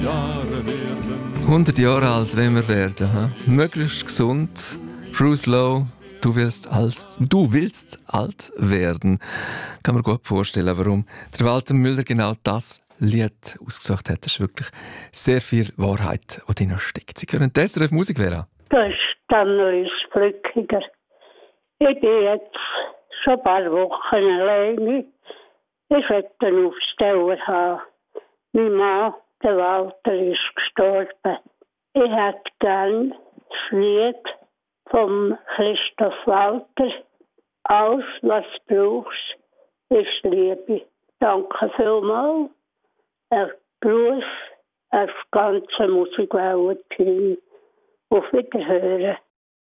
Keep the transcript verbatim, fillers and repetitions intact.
Jahre werden. hundert Jahre alt wollen wir werden. He? Möglichst gesund. Bruce Lowe, du willst, alt, du willst alt werden. Kann man gut vorstellen, warum der Walter Müller genau das Lied ausgesucht hat. Das ist wirklich sehr viel Wahrheit, die drin steckt. Sie hören die S R F Musik, Vera. Das ist dann neues Flückiger. Ich bin jetzt schon ein paar Wochen alleine. Ich werde einen Aufsteller haben. Mein Mann, der Walter, ist gestorben. Ich hätte gern das Lied vom Christoph Walter. Alles, was du brauchst, ist Liebe. Danke vielmals. Ein Gruß, das ganze Musikwellenteam. Auf Wiederhören.